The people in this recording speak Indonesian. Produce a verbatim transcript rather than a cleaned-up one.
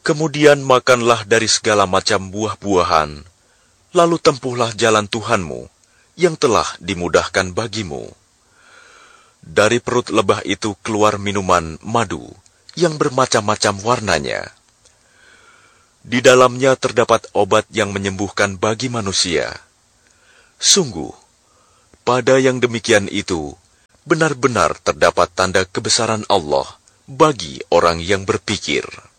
Kemudian makanlah dari segala macam buah-buahan, lalu tempuhlah jalan Tuhanmu yang telah dimudahkan bagimu. Dari perut lebah itu keluar minuman madu yang bermacam-macam warnanya. Di dalamnya terdapat obat yang menyembuhkan bagi manusia. Sungguh, pada yang demikian itu, benar-benar terdapat tanda kebesaran Allah bagi orang yang berpikir.